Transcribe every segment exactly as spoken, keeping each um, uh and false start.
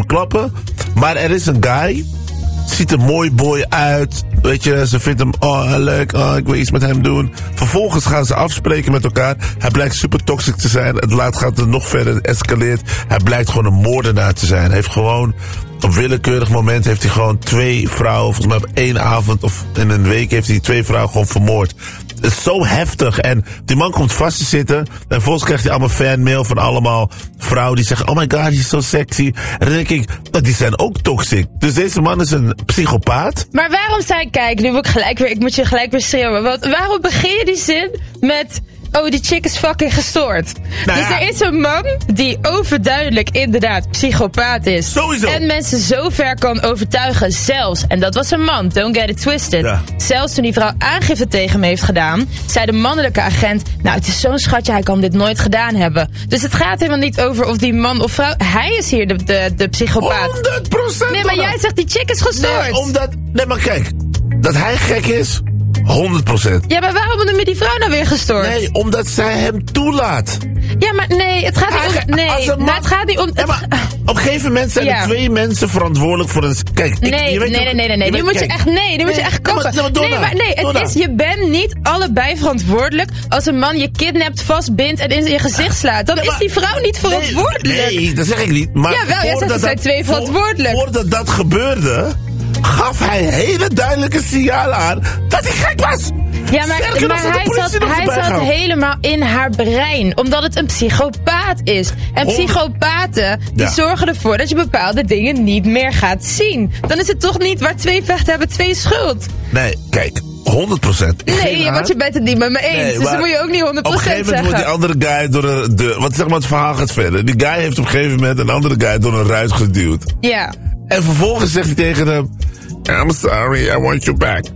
verklappen. Maar er is een guy. Ziet er mooi boy uit. Weet je, ze vindt hem, oh leuk, oh, ik wil iets met hem doen. Vervolgens gaan ze afspreken met elkaar. Hij blijkt super toxic te zijn. Het laat gaat er nog verder, escaleert. Hij blijkt gewoon een moordenaar te zijn. Hij heeft gewoon, op willekeurig moment heeft hij gewoon twee vrouwen, volgens mij op één avond of in een week heeft hij twee vrouwen gewoon vermoord. Het is zo heftig. En die man komt vast te zitten. En vervolgens krijgt hij allemaal fanmail van allemaal vrouwen die zeggen, oh my god, hij is zo sexy. En dan denk ik, nou, die zijn ook toxic. Dus deze man is een psychopaat. Maar waarom zei, kijk, nu moet ik gelijk weer, ik moet je gelijk weer schreeuwen. Want waarom begin je die zin met, oh, die chick is fucking gestoord. Nou dus ja. Er is een man die overduidelijk inderdaad psychopaat is. Sowieso. En mensen zo ver kan overtuigen. Zelfs, en dat was een man, don't get it twisted. Ja. Zelfs toen die vrouw aangifte tegen hem heeft gedaan, zei de mannelijke agent, nou, het is zo'n schatje, hij kan dit nooit gedaan hebben. Dus het gaat helemaal niet over of die man of vrouw, hij is hier de, de, de psychopaat. honderd procent. Nee, maar jij zegt die chick is gestoord. Nee, omdat, nee, maar kijk, dat hij gek is, honderd procent. Ja, maar waarom noem je die vrouw nou weer gestoord? Nee, omdat zij hem toelaat. Ja, maar nee, het gaat niet om... Nee, man, nou, het gaat niet om... Ja, maar op een gegeven moment zijn ja. er twee mensen verantwoordelijk voor een... Kijk, ik, nee, je weet nee, ook, nee, nee, nee, die moet je echt... Nee, die nee, moet je echt kappen. Nee, maar, Donna, nee, maar nee, het Donna. is... Je bent niet allebei verantwoordelijk als een man je kidnapt, vastbindt en in je gezicht slaat. Dan nee, maar, is die vrouw niet verantwoordelijk. Nee, nee, dat zeg ik niet. Maar jawel, jij zegt, er zijn twee verantwoordelijk. Voor, voordat dat gebeurde, gaf hij hele duidelijke signalen aan dat hij gek was. Ja, maar, maar hij, zat, hij zat helemaal in haar brein. Omdat het een psychopaat is. En psychopaten die ja. zorgen ervoor dat je bepaalde dingen niet meer gaat zien. Dan is het toch niet waar twee vechten hebben twee schuld. Nee, kijk. honderd procent. Nee, ja, want je bent het niet met me eens. Nee, dus dan moet je ook niet honderd procent zeggen. Op een gegeven moment wordt die andere guy door een... De, wat zeg maar, het verhaal gaat verder. Die guy heeft op een gegeven moment een andere guy door een ruit geduwd. Ja. En vervolgens zegt hij tegen hem, I'm sorry, I want you back.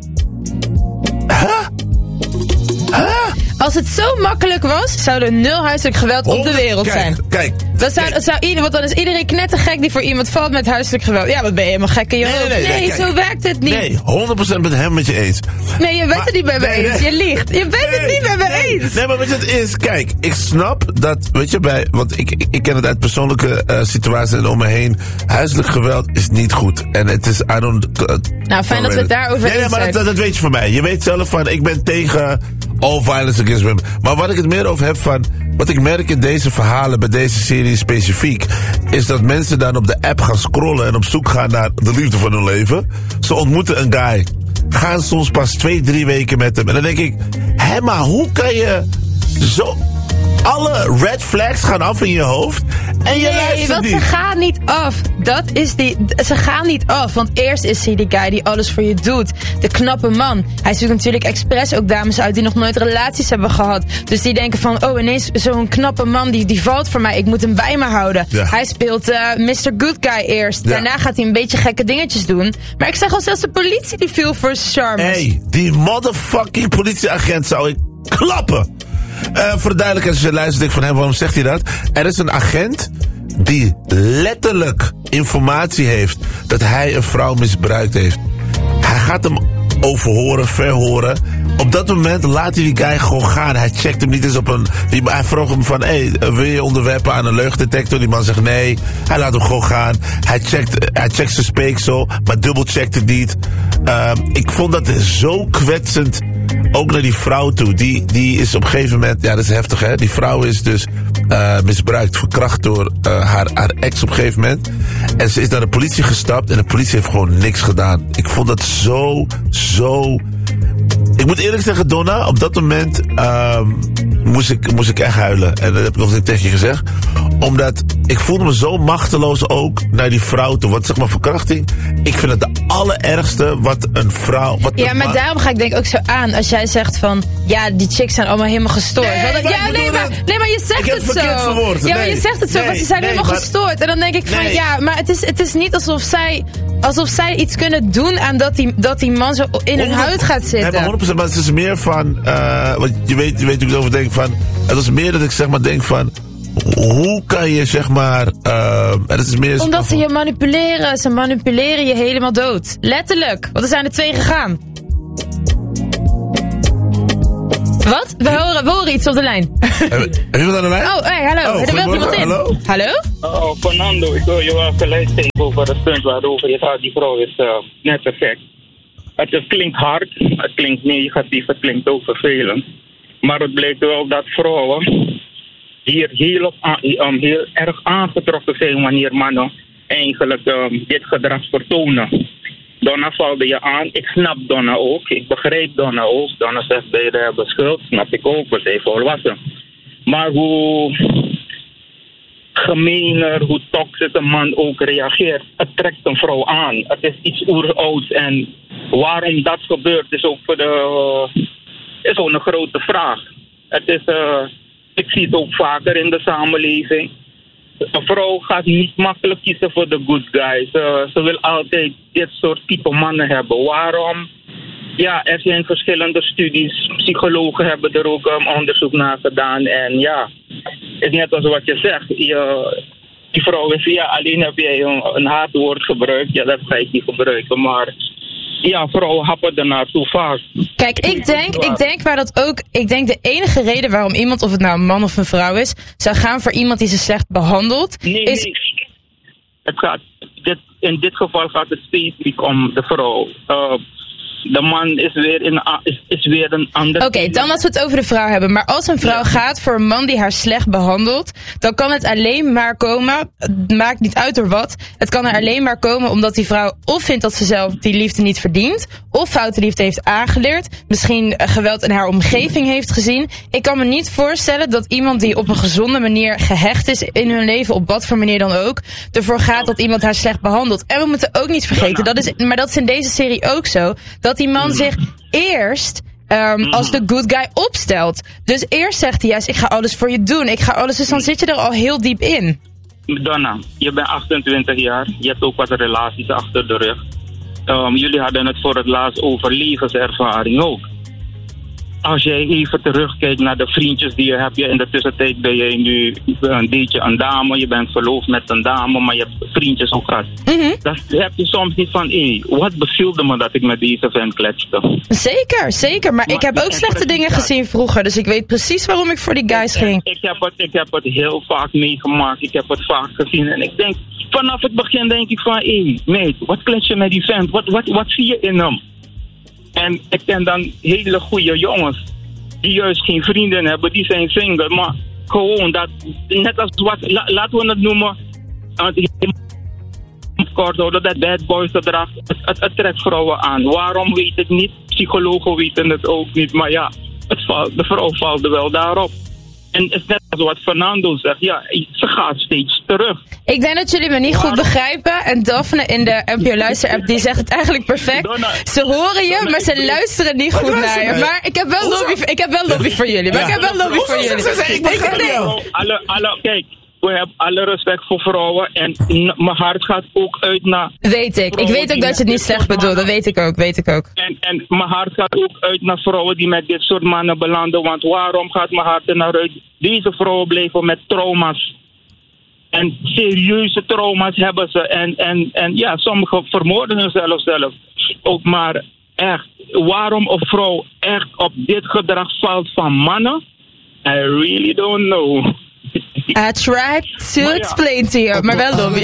Huh? Huh? Als het zo makkelijk was, zou er nul huiselijk geweld op de wereld kijk, zijn. Kijk, dat zou, dat zou ieder, want dan is iedereen knettergek die voor iemand valt met huiselijk geweld. Ja, wat ben je helemaal gek in je nee, hoofd. Nee, nee, nee, nee zo werkt het niet. Nee, honderd procent met hem met je eens. Nee, je bent maar, het niet met me nee, eens. Nee. Je liegt. Je bent nee, het niet met me nee. eens. Nee, maar weet je, het is, kijk, ik snap dat, weet je, bij, want ik, ik, ik ken het uit persoonlijke uh, situaties en om me heen. Huiselijk geweld is niet goed. En het is, I don't... Uh, nou, fijn dat we het daarover eens zijn. Nee, maar dat, dat weet je van mij. Je weet zelf van, ik ben tegen all violence against women. Maar wat ik het meer over heb van, wat ik merk in deze verhalen, bij deze serie specifiek, is dat mensen dan op de app gaan scrollen en op zoek gaan naar de liefde van hun leven. Ze ontmoeten een guy, gaan soms pas twee, drie weken met hem. En dan denk ik, hé, maar hoe kan je zo... Alle red flags gaan af in je hoofd en je nee, luistert want niet. ze gaan niet af. Dat is die, ze gaan niet af. Want eerst is hij die guy die alles voor je doet. De knappe man. Hij zoekt natuurlijk expres ook dames uit die nog nooit relaties hebben gehad. Dus die denken van, oh, ineens zo'n knappe man die, die valt voor mij. Ik moet hem bij me houden. Ja. Hij speelt uh, mister Good Guy eerst. Ja. Daarna gaat hij een beetje gekke dingetjes doen. Maar ik zeg al, zelfs de politie die viel voor charmes. Hey, die motherfucking politieagent zou ik klappen. Uh, voor de duidelijkheid, als je luistert, denk ik van hem, waarom zegt hij dat? Er is een agent die letterlijk informatie heeft dat hij een vrouw misbruikt heeft. Hij gaat hem overhoren, verhoren. Op dat moment laat hij die guy gewoon gaan. Hij checkt hem niet eens op een... Die, hij vroeg hem van, hé, hey, wil je onderwerpen aan een leugendetector? Die man zegt nee. Hij laat hem gewoon gaan. Hij checkt, hij checkt zijn speeksel, maar dubbelcheckt het niet. Uh, ik vond dat zo kwetsend. Ook naar die vrouw toe. Die, die is op een gegeven moment... Ja, dat is heftig, hè. Die vrouw is dus uh, misbruikt, verkracht door uh, haar, haar ex op een gegeven moment. En ze is naar de politie gestapt en de politie heeft gewoon niks gedaan. Ik vond dat zo, zo... Ik moet eerlijk zeggen, Donna, op dat moment uh, moest, ik, moest ik echt huilen. En dat heb ik ook tegen je gezegd. Omdat ik voelde me zo machteloos ook naar die vrouw toe. Want zeg maar verkrachting, ik vind het de allerergste wat een vrouw... Wat ja, maar ma- daarom ga ik denk ook zo aan. Als jij zegt van, ja, die chicks zijn allemaal helemaal gestoord. Nee, Want, maar ja, nee, maar, nee, maar je zegt het, het zo. Verwoord. Ja, maar nee, je zegt het zo, nee, want ze zijn nee, helemaal maar, gestoord. En dan denk ik van, nee. ja, maar het is, het is niet alsof zij... Alsof zij iets kunnen doen aan dat die, dat die man zo in hun huid gaat zitten. Nee, maar honderd procent, maar het is meer van... Uh, want je weet, je weet hoe ik erover denk van... Het is meer dat ik zeg maar denk van... Hoe kan je zeg maar... Uh, het is meer Omdat ze je manipuleren. Ze manipuleren je helemaal dood. Letterlijk. Want er zijn er twee gegaan. Wat? We horen, we horen iets op de lijn. Heb je wat aan de lijn? Oh, hey, hallo. Oh, er belt iemand in. Hallo? Hallo? Oh, Fernando, ik wil je wel gelijk geven over het punt waarover je gaat. Die vrouw is uh, net perfect. Het, het klinkt hard, het klinkt negatief, het klinkt ook vervelend. Maar het blijkt wel dat vrouwen hier heel, op, um, heel erg aangetrokken zijn wanneer mannen eigenlijk um, dit gedrag vertonen. Donna valde je aan. Ik snap Donna ook. Ik begrijp Donna ook. Donna zegt beide hebben schuld. Snap ik ook. We zijn volwassen. Maar hoe gemener, hoe toxisch een man ook reageert, het trekt een vrouw aan. Het is iets oerouds. En waarom dat gebeurt is ook voor de, is ook een grote vraag. Het is, uh, ik zie het ook vaker in de samenleving. Een vrouw gaat niet makkelijk kiezen voor de good guys. Uh, ze wil altijd dit soort type mannen hebben. Waarom? Ja, er zijn verschillende studies. Psychologen hebben er ook um, onderzoek naar gedaan. En ja, het is net als wat je zegt. Je, die vrouw is, ja, alleen heb jij een, een hard woord gebruikt. Ja, dat ga ik niet gebruiken. Maar ja, vrouwen happen er naartoe vaak. Kijk, ik denk, ik denk waar dat ook. Ik denk de enige reden waarom iemand, of het nou een man of een vrouw is, zou gaan voor iemand die ze slecht behandelt. Nee, is... nee. Het gaat, dit, in dit geval gaat het specifiek om de vrouw. Uh, de man is weer, in, is, is weer een ander... Oké, okay, dan als we het over de vrouw hebben. Maar als een vrouw ja. gaat voor een man die haar slecht behandelt, dan kan het alleen maar komen, het maakt niet uit door wat, het kan er alleen maar komen omdat die vrouw of vindt dat ze zelf die liefde niet verdient, of foute liefde heeft aangeleerd, misschien geweld in haar omgeving heeft gezien. Ik kan me niet voorstellen dat iemand die op een gezonde manier gehecht is in hun leven, op wat voor manier dan ook, ervoor gaat dat iemand haar slecht behandelt. En we moeten ook niet vergeten, dat is, maar dat is in deze serie ook zo, dat die man zich eerst um, als de good guy opstelt. Dus eerst zegt hij juist, ik ga alles voor je doen, ik ga alles, dus dan zit je er al heel diep in. Donna, je bent achtentwintig jaar, je hebt ook wat relaties achter de rug. Um, jullie hadden het voor het laatst over levenservaring ook. Als jij even terugkijkt naar de vriendjes die je hebt, je in de tussentijd ben je nu een beetje een dame, je bent verloofd met een dame, maar je hebt vriendjes ook gehad. Mm-hmm. Dan heb je soms niet van, hé, hey, wat bezielde me dat ik met deze vent kletste. Zeker, zeker, maar, maar ik heb ook slechte dingen dat gezien vroeger, dus ik weet precies waarom ik voor die guys ik, ging. Ik heb, het, ik heb het heel vaak meegemaakt, ik heb het vaak gezien en ik denk, vanaf het begin denk ik van, hé, hey, mate, wat klets je met die vent, wat, wat, wat zie je in hem? En ik ken dan hele goede jongens die juist geen vrienden hebben, die zijn single, maar gewoon dat, net als wat, la, laten we het noemen, kort houden, dat bad boys gedrag, het, het, het trekt vrouwen aan. Waarom weet ik niet, psychologen weten het ook niet, maar ja, het valt, de vrouw valt er wel daarop. En het is net als wat Fernando zegt, ja, ze gaat steeds terug. Ik denk dat jullie me niet goed begrijpen. En Daphne in de N P O Luister-app, die zegt het eigenlijk perfect. Ze horen je, maar ze luisteren niet goed naar je. Maar ik heb wel lobby, ik heb wel lobby voor jullie. Maar ik heb wel lobby voor jullie. Ik begrijp jou. Alle, alle, kijk, we hebben alle respect voor vrouwen. En mijn hart gaat ook uit naar... Weet ik. Ik weet ook dat je het niet slecht bedoelt. Dat weet ik ook, weet ik ook. En, en mijn hart gaat ook uit naar vrouwen die met dit soort mannen belanden. Want waarom gaat mijn hart er naar uit? Deze vrouwen blijven met trauma's. En serieuze trauma's hebben ze. En, en, en ja, sommigen vermoorden hunzelf zelf. Ook maar echt, waarom een vrouw echt op dit gedrag valt van mannen? I really don't know. I tried to explain to you, maar wel lobby.